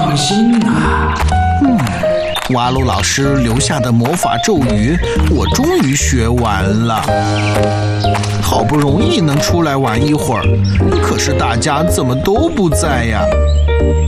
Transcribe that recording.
放心啊。 瓦鲁老师留下的魔法咒语，我终于学完了。好不容易能出来玩一会儿，可是大家怎么都不在呀？